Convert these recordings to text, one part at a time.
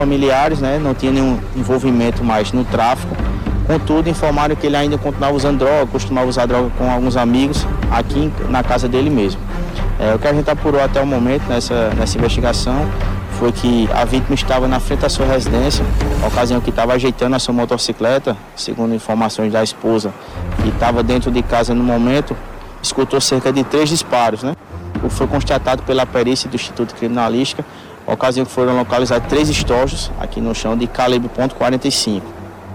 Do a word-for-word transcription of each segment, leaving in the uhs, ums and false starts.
Familiares, né, não tinha nenhum envolvimento mais no tráfico. Contudo, informaram que ele ainda continuava usando droga, costumava usar droga com alguns amigos aqui na casa dele mesmo. É, o que a gente apurou até o momento nessa, nessa investigação foi que a vítima estava na frente da sua residência, na ocasião que estava ajeitando a sua motocicleta, segundo informações da esposa, que estava dentro de casa no momento, escutou cerca de três disparos, né? O que foi constatado pela perícia do Instituto Criminalística, na ocasião que foram localizados três estojos aqui no chão de calibre ponto quarenta e cinco.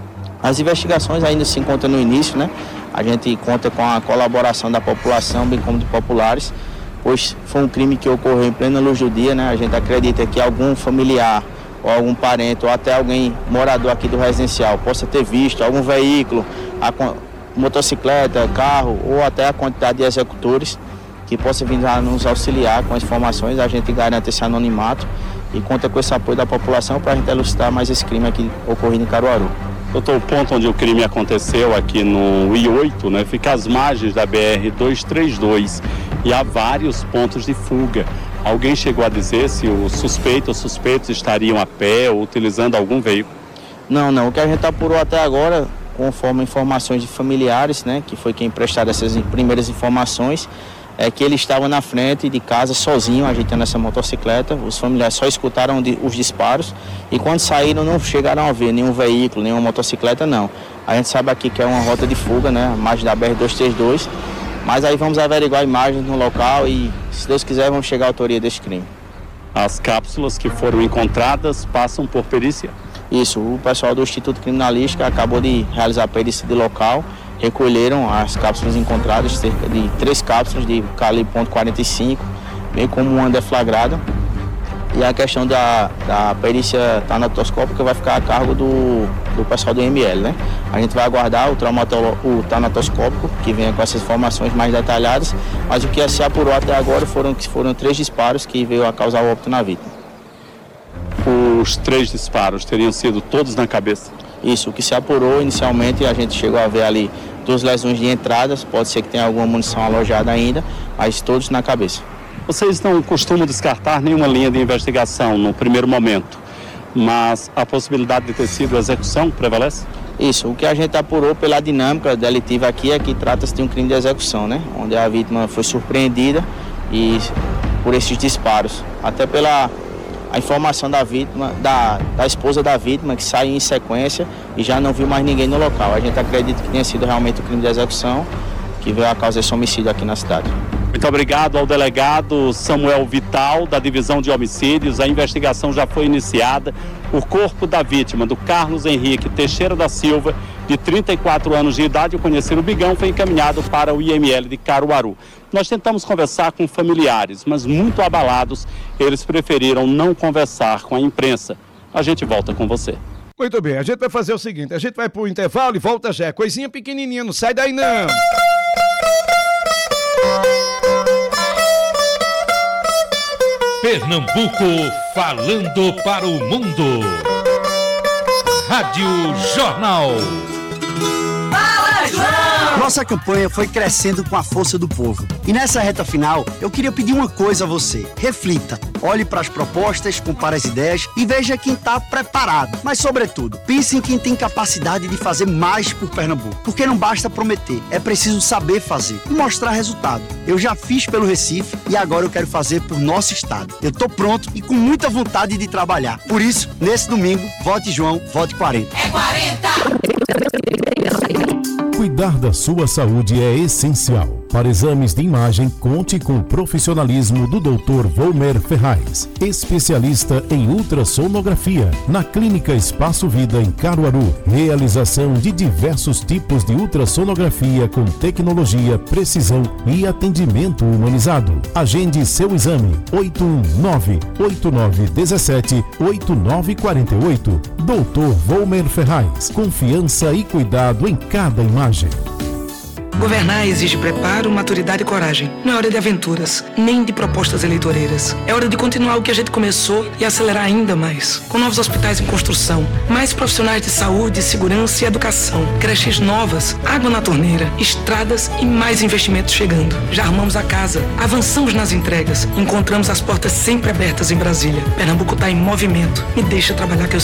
As investigações ainda se encontram no início, né? A gente conta com a colaboração da população, bem como de populares, pois foi um crime que ocorreu em plena luz do dia, né? A gente acredita que algum familiar ou algum parente ou até alguém morador aqui do residencial possa ter visto algum veículo, a motocicleta, carro ou até a quantidade de executores que possa vir a nos auxiliar com as informações. A gente garante esse anonimato e conta com esse apoio da população para a gente elucidar mais esse crime aqui ocorrido em Caruaru. Doutor, o ponto onde o crime aconteceu aqui no I oito, né, fica às margens da B R duzentos e trinta e dois e há vários pontos de fuga. Alguém chegou a dizer se o suspeito ou suspeitos estariam a pé ou utilizando algum veículo? Não, não. O que a gente apurou até agora, conforme informações de familiares, né, que foi quem prestaram essas primeiras informações, é que ele estava na frente de casa sozinho, ajeitando essa motocicleta. Os familiares só escutaram os disparos e quando saíram não chegaram a ver nenhum veículo, nenhuma motocicleta, não. A gente sabe aqui que é uma rota de fuga, né, a margem da B R duzentos e trinta e dois, mas aí vamos averiguar imagens no local e, se Deus quiser, vamos chegar à autoria desse crime. As cápsulas que foram encontradas passam por perícia? Isso, o pessoal do Instituto Criminalística acabou de realizar a perícia de local, recolheram as cápsulas encontradas, cerca de três cápsulas de calibre ponto quarenta e cinco, bem como uma deflagrada. E a questão da, da perícia tanatoscópica vai ficar a cargo do, do pessoal do I M L, né? A gente vai aguardar o, o tanatoscópico, que venha com essas informações mais detalhadas, mas o que se apurou até agora foram, foram três disparos que veio a causar o óbito na vítima. Os três disparos teriam sido todos na cabeça? Isso, o que se apurou inicialmente, a gente chegou a ver ali duas lesões de entradas, pode ser que tenha alguma munição alojada ainda, mas todos na cabeça. Vocês não costumam descartar nenhuma linha de investigação no primeiro momento, mas a possibilidade de ter sido execução prevalece? Isso, o que a gente apurou pela dinâmica delitiva aqui é que trata-se de um crime de execução, né? Onde a vítima foi surpreendida e por esses disparos, até pela a informação da vítima, da, da esposa da vítima, que saiu em sequência e já não viu mais ninguém no local. A gente acredita que tenha sido realmente o crime de execução que veio a causar esse homicídio aqui na cidade. Muito obrigado ao delegado Samuel Vital, da Divisão de Homicídios. A investigação já foi iniciada. O corpo da vítima, do Carlos Henrique Teixeira da Silva, de trinta e quatro anos de idade, o conhecido Bigão, foi encaminhado para o I M L de Caruaru. Nós tentamos conversar com familiares, mas muito abalados, eles preferiram não conversar com a imprensa. A gente volta com você. Muito bem, a gente vai fazer o seguinte, a gente vai pro intervalo e volta já. Coisinha pequenininha, não sai daí não. Pernambuco falando para o mundo. Rádio Jornal. Fala, João! Nossa campanha foi crescendo com a força do povo. E nessa reta final, eu queria pedir uma coisa a você. Reflita, olhe para as propostas, compare as ideias e veja quem está preparado. Mas, sobretudo, pense em quem tem capacidade de fazer mais por Pernambuco. Porque não basta prometer, é preciso saber fazer e mostrar resultado. Eu já fiz pelo Recife e agora eu quero fazer por nosso estado. Eu tô pronto e com muita vontade de trabalhar. Por isso, nesse domingo, vote João, vote quarenta. É quarenta! Cuidar da sua saúde é essencial. Para exames de imagem, conte com o profissionalismo do doutor Volmer Ferraz, especialista em ultrassonografia, na Clínica Espaço Vida em Caruaru. Realização de diversos tipos de ultrassonografia com tecnologia, precisão e atendimento humanizado. Agende seu exame oito um nove, oito nove um sete, oito nove quatro oito. doutor Volmer Ferraz, confiança e cuidado em cada imagem. Governar exige preparo, maturidade e coragem. Não é hora de aventuras, nem de propostas eleitoreiras. É hora de continuar o que a gente começou e acelerar ainda mais. Com novos hospitais em construção, mais profissionais de saúde, segurança e educação, creches novas, água na torneira, estradas e mais investimentos chegando. Já armamos a casa, avançamos nas entregas, encontramos as portas sempre abertas em Brasília. Pernambuco está em movimento. Me deixa trabalhar que eu